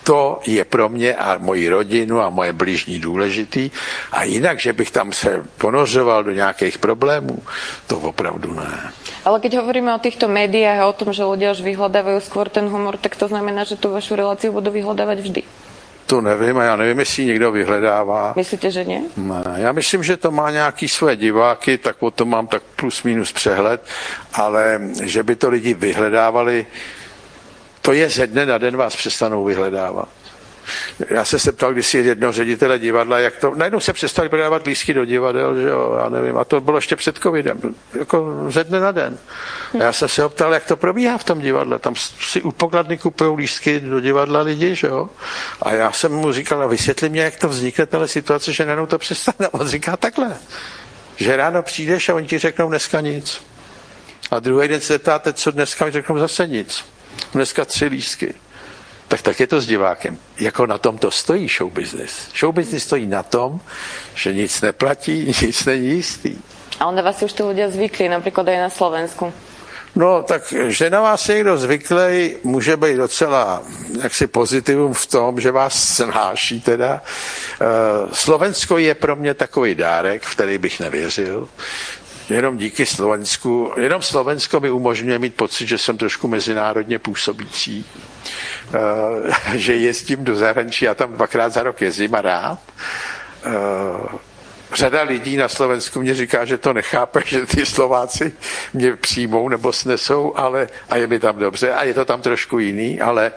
To je pro mě a moji rodinu a moje bližní důležitý. A jinak, že bych tam se ponořoval do nějakých problémů, to opravdu ne. Ale keď hovoríme o týchto médiách a o tom, že ľudia už vyhľadávajú skôr ten humor, tak to znamená, že tú vašu reláciu budú vyhľadávať vždy. To nevím a já nevím, jestli někdo vyhledává. Myslíte, že nie? Ne, já myslím, že to má nějaký své diváky, tak o tom mám tak plus minus přehled, ale že by to lidi vyhledávali, to je ze dne na den vás přestanou vyhledávat. Já jsem se ptal kdysi jednoho ředitele divadla, jak to, najednou se přestali prodávat lístky do divadel, že jo, já nevím, a to bylo ještě před covidem, jako ze dne na den. A já jsem se ho ptal, jak to probíhá v tom divadle, tam si u pokladny kupují lístky do divadla lidi, že jo, a já jsem mu říkal, a vysvětli mě, jak to vznikne tahle situace, že najednou to přestane. A on říká takhle, že ráno přijdeš a oni ti řeknou dneska nic. A druhý den se ptáte, co dneska, mi řeknou zase nic. Dneska 3 lístky. Tak je to s divákem. Jako na tom to stojí showbusiness. Showbusiness stojí na tom, že nic neplatí, nic není jistý. Ale na vás si už tí ľudia zvykli, napríklad aj na Slovensku. No, tak že na vás někdo zvyklý, může být docela jaksi pozitivum v tom, že vás snáší teda. Slovensko je pro mě takový dárek, v který bych nevěřil. Jenom díky Slovensku, jenom Slovensko mi umožňuje mít pocit, že jsem trošku mezinárodně působící, že jezdím do zahraničí, já tam 2krát za rok jezdím a rád. Řada lidí na Slovensku mě říká, že to nechápe, že ty Slováci mě přijmou nebo snesou, ale a je mi tam dobře a je to tam trošku jiný, ale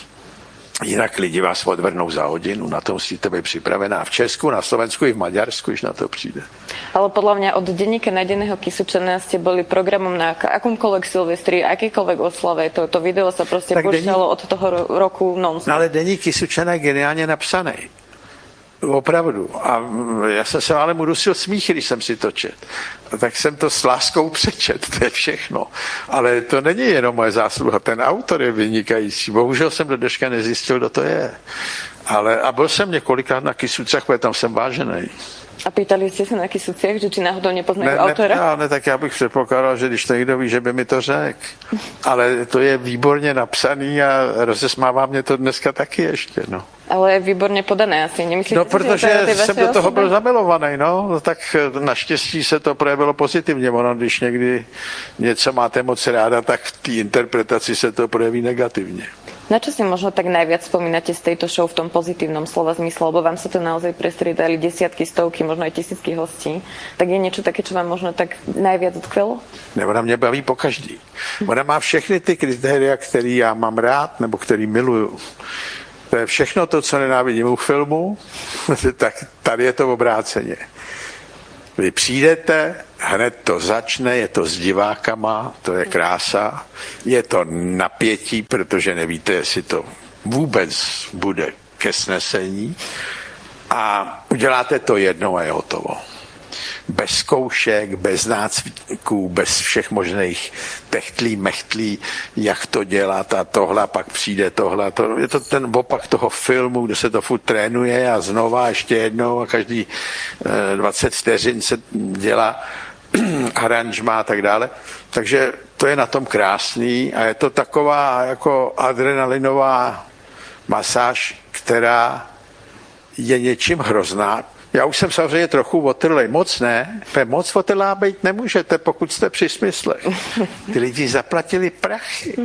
jinak lidi vás odvrnou za hodinu, na to musíte být připravená v Česku, na Slovensku i v Maďarsku, když na to přijde. Ale podľa mňa od denníka Najdenného Kysučana ste boli programom na akomkoľvek Silvestri, akýkoľvek oslave. To video sa proste púšťalo od toho roku non-stop. No ale deník Kysučana je geniálně napsaný. Opravdu. A já jsem se ale udusil smích, když jsem si to čet. Tak jsem to s láskou přečet, to je všechno. Ale to není jenom moje zásluha, ten autor je vynikající. Bohužel jsem do dneška nezjistil, kdo to je. A byl jsem několikrát na Kysucách, protože tam jsem vážený. A pýtali ste sa na Kysuciach, že či náhodou nepoznajú autora? Ne, tak já bych předpokládal, že když to někdo ví, že by mi to řekl. Ale to je výborně napsaný a rozesmává mě to dneska taky ještě, no. Ale je výborně podané asi, nemyslíte? No, protože jsem do toho byl zamilovaný, no, tak naštěstí se to projevilo pozitivně. Ono, když někdy něco máte moc ráda, tak v té interpretaci se to projeví negativně. Na čo si možno tak najviac spomínate z tejto show v tom pozitívnom slova zmysle, lebo vám sa to naozaj prestriedali desiatky, stovky, možno aj tisícky hostí, tak je niečo také, čo vám možno tak najviac utkvelo? Ne, ona mě baví po každý. Ona má všechny ty kritéria, který já mám rád, nebo který miluju. To je všechno to, co nenávidím u filmu, tak tady je to obráceně. Vy přijdete, hned to začne, je to s divákama, to je krása, je to napětí, protože nevíte, jestli to vůbec bude ke snesení a uděláte to jednou a je hotovo. Bez zkoušek, bez nácviků, bez všech možných techtlí, mechtlí, jak to dělat a tohle, a pak přijde tohle. Je to ten opak toho filmu, kde se to furt trénuje a znova ještě jednou a každý 20 vteřin se dělá aranžma a tak dále. Takže to je na tom krásný a je to taková jako adrenalinová masáž, která je něčím hrozná. Já už jsem samozřejmě trochu otrlej, moc ne, moc otrlá být nemůžete, pokud jste při smyslech. Ty lidi zaplatili prachy.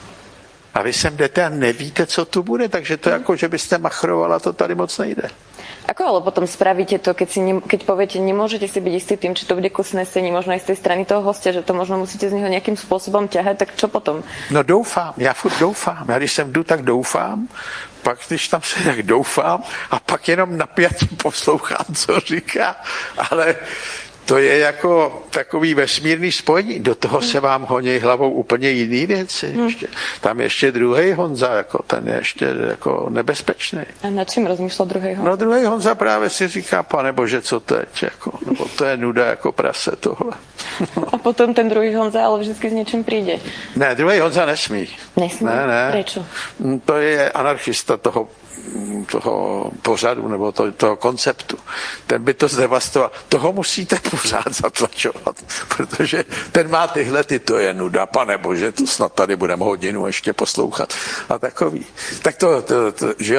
A vy sem jdete a nevíte, co tu bude, takže to jako, že byste machrovala, to tady moc nejde. Ako ale potom spravíte to, keď poviete, nemôžete si byť istý tým, či to bude ku snesení, možno aj z tej strany toho hostia, že to možno musíte z něho nejakým spôsobom ťahať, tak čo potom? No doufám, já furt doufám. Já když sem jdu, tak doufám, pak když tam se tak doufám a pak jenom napjatě poslouchám, co říká, ale to je jako takový vesmírný spojení. Do toho se vám honí hlavou úplně jiný věci. Tam ještě druhý Honza, jako ten je ještě jako nebezpečný. A nad čím rozmýšlel druhý Honza? No druhý Honza právě si říká, pane bože, co teď? Jako, nebo to je nuda jako prase tohle. A potom ten druhý Honza ale vždycky s něčím přijde. Ne, druhý Honza nesmí. Nesmí? Ne. Prečo? To je anarchista toho pořadu nebo toho konceptu. Ten by to zdevastoval. Toho musíte pořád zatlačovat, protože ten má tyhle, to je nuda, pane bože, to snad tady budeme hodinu ještě poslouchat a takový. Tak to že